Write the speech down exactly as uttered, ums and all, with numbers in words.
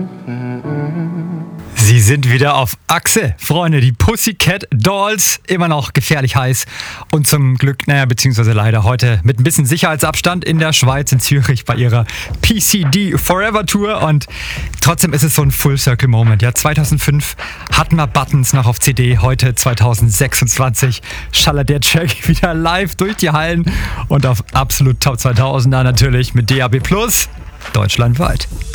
Sie sind wieder auf Achse, Freunde. Die Pussycat Dolls, immer noch gefährlich heiß. Und zum Glück, naja, beziehungsweise leider heute mit ein bisschen Sicherheitsabstand in der Schweiz, in Zürich bei ihrer P C D Forever Tour. Und trotzdem ist es so ein Full-Circle-Moment. Ja, zweitausendfünf hatten wir Buttons noch auf C D. Heute zweitausendsechsundzwanzig schallert der Track wieder live durch die Hallen. Und auf absolut Top zweitausender natürlich mit D A B plus, deutschlandweit.